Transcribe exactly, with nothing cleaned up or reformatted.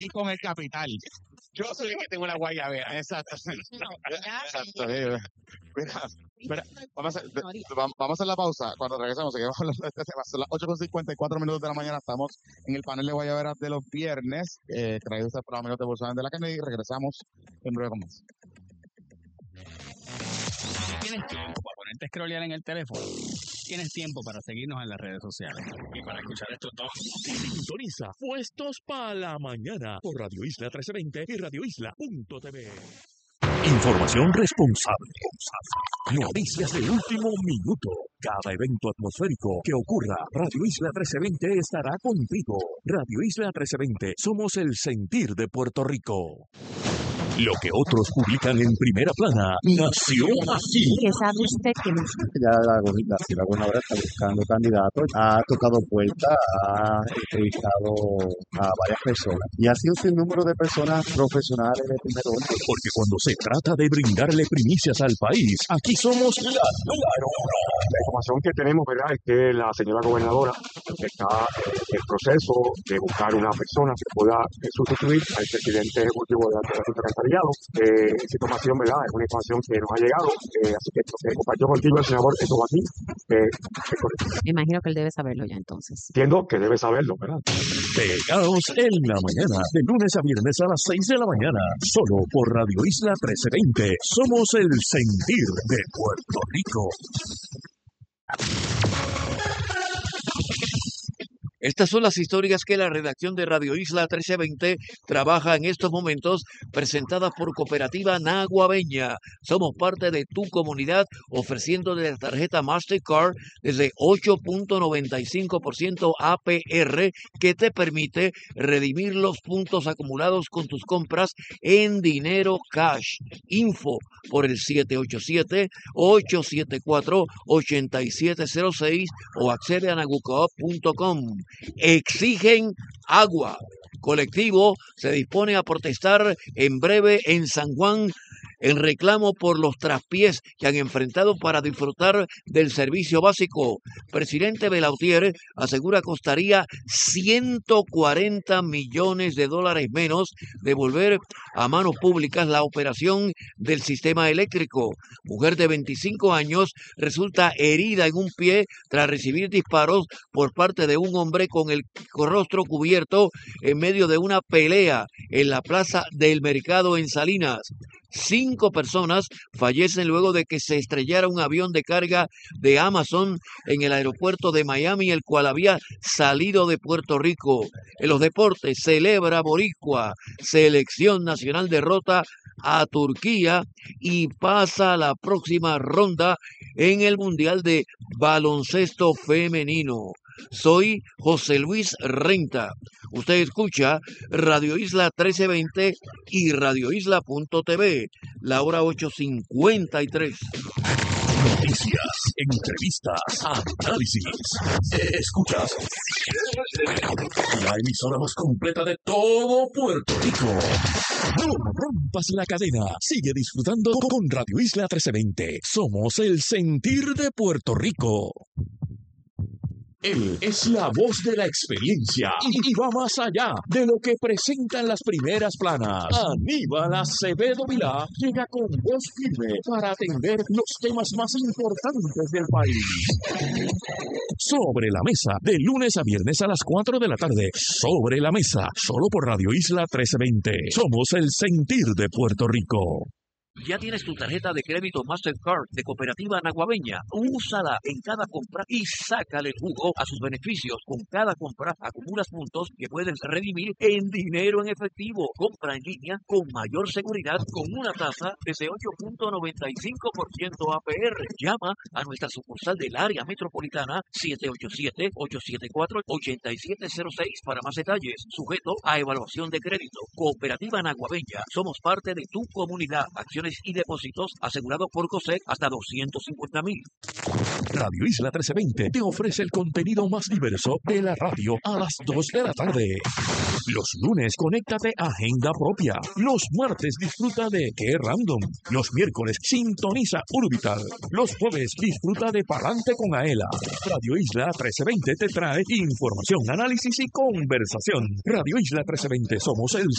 y con el capital. Yo soy el que tengo la guayabera. Exacto. Exacto. Mira, mira, vamos, a hacer, vamos a hacer la pausa. Cuando regresemos, seguimos hablando de este tema. Son las ocho con cincuenta y cuatro minutos de la mañana. Estamos en el panel de guayaberas de los viernes, eh, traído por los amigos de Bolsonaro de la Kennedy. Regresamos en breve con más. ¿Tienes tiempo para ponerte a scrollear en el teléfono? Tienes tiempo para seguirnos en las redes sociales y para escuchar esto todo. Sintoniza Puestos para la Mañana por Radio Isla trece veinte y radio isla punto t v. Información responsable. Noticias de último minuto. Cada evento atmosférico que ocurra, Radio Isla trece veinte estará contigo. Radio Isla trece veinte, somos el sentir de Puerto Rico. Lo que otros publican en primera plana nació así. ¿Qué sabe usted que no? Ya la, la ciudad Buenavera está buscando candidatos, ha tocado puertas, ha entrevistado a varias personas y ha sido un número de personas profesionales de primer orden. Porque cuando se trata de brindarle primicias al país, aquí somos la número uno. La información que tenemos, ¿verdad?, es que la señora gobernadora está en el proceso de buscar una persona que pueda sustituir al presidente ejecutivo de la Secretaría. Eh, esa información, ¿verdad?, es una información que nos ha llegado, eh, así que lo que compartió contigo el senador eso aquí, eh, es correcto. Me imagino que él debe saberlo ya entonces. Entiendo que debe saberlo, ¿verdad? Pegados en la mañana, de lunes a viernes a las seis de la mañana, solo por Radio Isla trece veinte. Somos el sentir de Puerto Rico. Estas son las historias que la redacción de Radio Isla trece veinte trabaja en estos momentos, presentadas por Cooperativa Naguabeña. Somos parte de tu comunidad, ofreciéndole la tarjeta Mastercard desde ocho punto noventa y cinco por ciento A P R, que te permite redimir los puntos acumulados con tus compras en dinero cash. Info por el siete ocho siete, ocho siete cuatro, ocho siete cero seis o accede a nagucoop punto com. Exigen agua. Colectivo se dispone a protestar en breve en San Juan en reclamo por los traspiés que han enfrentado para disfrutar del servicio básico. Presidente Belautier asegura costaría ciento cuarenta millones de dólares menos devolver a manos públicas la operación del sistema eléctrico. Mujer de veinticinco años resulta herida en un pie tras recibir disparos por parte de un hombre con el rostro cubierto en medio de una pelea en la plaza del mercado en Salinas. Cinco personas fallecen luego de que se estrellara un avión de carga de Amazon en el aeropuerto de Miami, el cual había salido de Puerto Rico. En los deportes, celebra Boricua. Selección nacional derrota a Turquía y pasa a la próxima ronda en el Mundial de Baloncesto Femenino. Soy José Luis Renta. Usted escucha Radio Isla trece veinte y radio isla punto t v. La hora ocho cincuenta y tres. Noticias, entrevistas, análisis. Escuchas la emisora más completa de todo Puerto Rico. No rompas la cadena. Sigue disfrutando con Radio Isla trece veinte. Somos el sentir de Puerto Rico. Él es la voz de la experiencia y, y va más allá de lo que presentan las primeras planas. Aníbal Acevedo Vilá llega con voz firme para atender los temas más importantes del país. Sobre la mesa, de lunes a viernes a las cuatro de la tarde. Sobre la mesa, solo por Radio Isla trece veinte. Somos el sentir de Puerto Rico. Ya tienes tu tarjeta de crédito Mastercard de Cooperativa Naguabeña. Úsala en cada compra y sácale jugo a sus beneficios. Con cada compra acumulas puntos que puedes redimir en dinero en efectivo. Compra en línea con mayor seguridad con una tasa desde ocho punto noventa y cinco por ciento A P R. Llama a nuestra sucursal del área metropolitana siete ocho siete, ocho siete cuatro, ocho siete cero seis para más detalles. Sujeto a evaluación de crédito. Cooperativa Naguabeña. Somos parte de tu comunidad. Acciones inversiones y depósitos asegurados por COSEC hasta doscientos cincuenta mil. Radio Isla trece veinte te ofrece el contenido más diverso de la radio a las dos de la tarde. Los lunes, conéctate a Agenda Propia. Los martes, disfruta de Qué Random. Los miércoles, sintoniza Urbital. Los jueves, disfruta de Palante con Aela. Radio Isla trece veinte te trae información, análisis y conversación. Radio Isla trece veinte, somos el